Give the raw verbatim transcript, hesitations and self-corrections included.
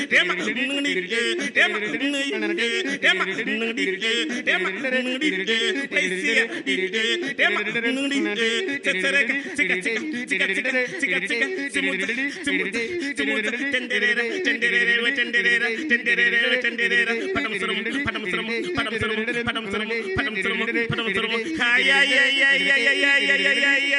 tema ngi tema ngi tema ngi tema ngi paisia tema ngi tsereka tsika tsika tsika tsika tsika simuta simuta simuta tenderera tenderera tenderera tenderera tenderera padam sarum padam sarum padam sarum padam sarum padam sarum padam sarum ay ay ay ay ay ay ay